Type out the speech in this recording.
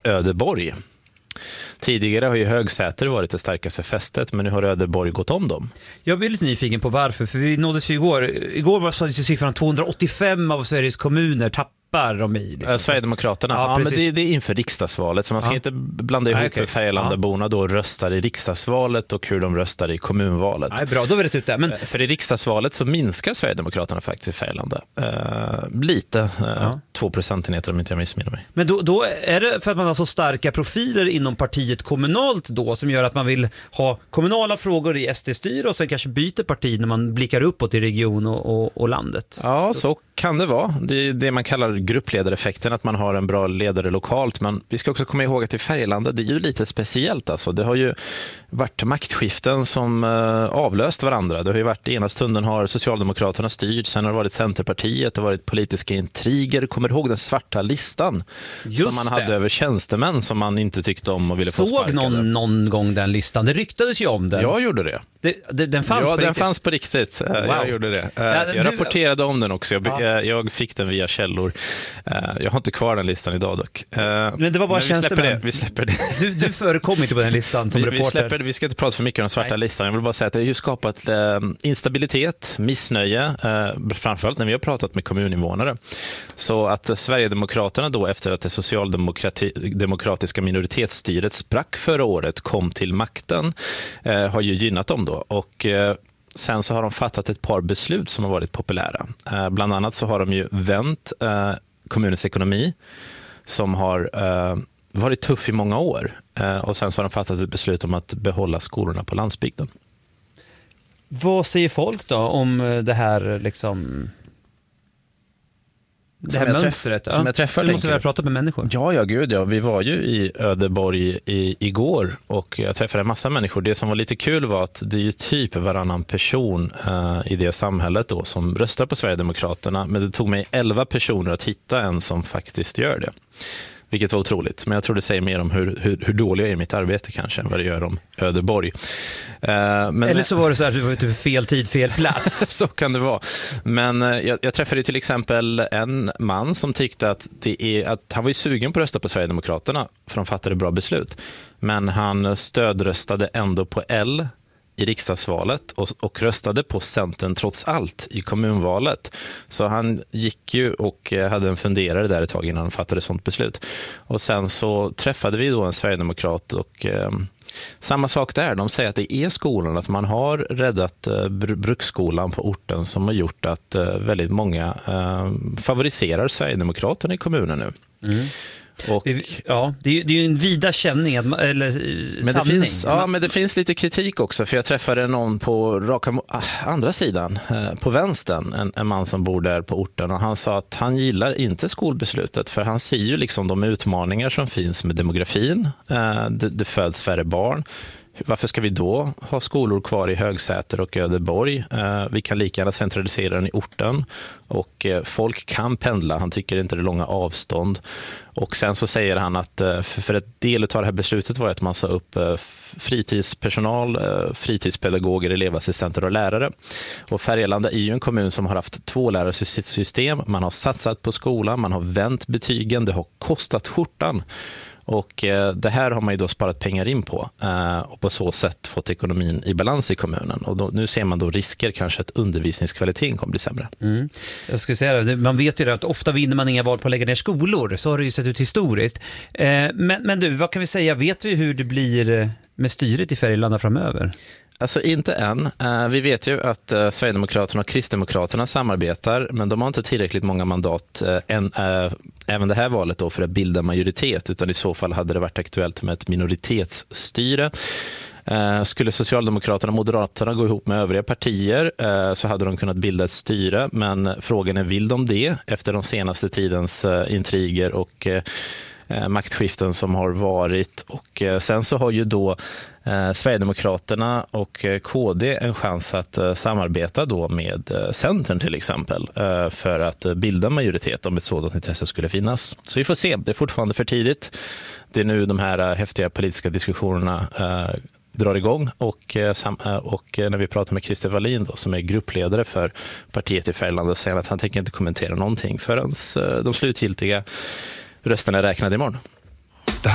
Ödeborg. Tidigare har ju Högsäter varit det starkaste fästet, men nu har Ödeborg gått om dem. Jag blir lite nyfiken på varför, för vi nåddes ju igår var så siffran 285 av Sveriges kommuner tappar de i. Liksom. Sverigedemokraterna, ja men det är inför riksdagsvalet, så man ska inte blanda ihop hur Färgelandaborna då röstar i riksdagsvalet och hur de röstar i kommunvalet. Nej, bra, då har vi rätt ut det. Men... För i riksdagsvalet så minskar Sverigedemokraterna faktiskt i Färgelanda. Lite, 2 procentenheter om inte jag missminner mig. Men då är det för att man har så starka profiler inom partiet kommunalt då, som gör att man vill ha kommunala frågor i SD-styr och sen kanske byter parti när man blickar uppåt i region och landet. Ja, så kan det vara. Det är det man kallar gruppledareffekten, att man har en bra ledare lokalt. Men vi ska också komma ihåg att i Färgelanda, det är ju lite speciellt. Alltså. Det har ju varit maktskiften som avlöst varandra. Det har ju varit, ena stunden har Socialdemokraterna styrt, sen har det varit Centerpartiet, det har varit politiska intriger. Kommer du ihåg den svarta listan som man hade över tjänstemän som man inte tyckte om och ville få sparkade? Såg någon gång den listan? Det ryktades ju om den. Jag gjorde det. Den fanns på riktigt? Den fanns på riktigt. Wow. Jag gjorde det. Jag rapporterade om den också. Jag fick den via källor. Jag har inte kvar den listan idag dock. Men det var bara tjänstemän. Vi släpper det. Du förekom inte på den listan som reporter. Vi ska inte prata för mycket om den svarta listan. Jag vill bara säga att det har ju skapat instabilitet, missnöje, framförallt när vi har pratat med kommuninvånare. Så att Sverigedemokraterna då, efter att det socialdemokratiska minoritetsstyret sprack förra året, kom till makten, har ju gynnat dem då. Och sen så har de fattat ett par beslut som har varit populära. Bland annat så har de ju vänt kommunens ekonomi som har varit tuff i många år. Och sen så har de fattat ett beslut om att behålla skolorna på landsbygden. Vad säger folk då om det här liksom... Det här mönstret som jag träffade. Du måste väl prata med människor? Ja, gud ja. Vi var ju i Ödeborg igår och jag träffade en massa människor. Det som var lite kul var att det är ju typ varannan person i det samhället då som röstar på Sverigedemokraterna. Men det tog mig 11 personer att hitta en som faktiskt gör det. Vilket var otroligt. Men jag tror det säger mer om hur dålig jag är i mitt arbete kanske än vad det gör om Ödeborg. Eller så var det så att du var ute på fel tid, fel plats. Så kan det vara. Men jag träffade till exempel en man som tyckte att han var ju sugen på att rösta på Sverigedemokraterna för de fattade bra beslut. Men han stödröstade ändå på L i riksdagsvalet och röstade på Centern trots allt i kommunvalet. Så han gick ju och hade en funderare där ett tag innan han fattade sånt beslut. Och sen så träffade vi då en sverigedemokrat och samma sak där. De säger att det är skolan, att man har räddat bruksskolan på orten som har gjort att väldigt många favoriserar Sverigedemokraterna i kommunen nu. Mm. Och, ja, det är ju en vida känning eller sanning. Men det finns lite kritik också, för jag träffade någon på andra sidan, på vänstern, en man som bor där på orten, och han sa att han gillar inte skolbeslutet för han ser ju liksom de utmaningar som finns med demografin. Det föds färre barn. Varför ska vi då ha skolor kvar i Högsäter och Ödeborg? Vi kan lika gärna centralisera den i orten och folk kan pendla. Han tycker inte det är långa avstånd. Och sen så säger han att för ett del av det här beslutet var att man sa upp fritidspersonal, fritidspedagoger, elevassistenter och lärare. Och Färgelanda är ju en kommun som har haft 2 lärare i sitt system. Man har satsat på skolan, man har vänt betygen, det har kostat skjortan. Och det här har man ju då sparat pengar in på och på så sätt fått ekonomin i balans i kommunen. Och nu ser man då risker kanske att undervisningskvaliteten kommer bli sämre. Mm. Jag skulle säga det, man vet ju att ofta vinner man inga val på att lägga ner skolor. Så har det ju sett ut historiskt. Men du, vad kan vi säga? Vet vi hur det blir med styret i Färgelanda framöver? Alltså inte än. Vi vet ju att Sverigedemokraterna och Kristdemokraterna samarbetar, men de har inte tillräckligt många mandat även det här valet då för att bilda majoritet, utan i så fall hade det varit aktuellt med ett minoritetsstyre. Skulle Socialdemokraterna och Moderaterna gå ihop med övriga partier så hade de kunnat bilda ett styre, men frågan är, vill de det efter de senaste tidens intriger och maktskiften som har varit? Och sen så har ju då Sverigedemokraterna och KD en chans att samarbeta då med Centern till exempel för att bilda majoritet om ett sådant intresse skulle finnas. Så vi får se, det är fortfarande för tidigt. Det är nu de här häftiga politiska diskussionerna drar igång och när vi pratar med Christer Wallin då, som är gruppledare för partiet i Färgelanda, och säger att han tänker inte kommentera någonting förrän de slutgiltiga rösterna är räknade imorgon.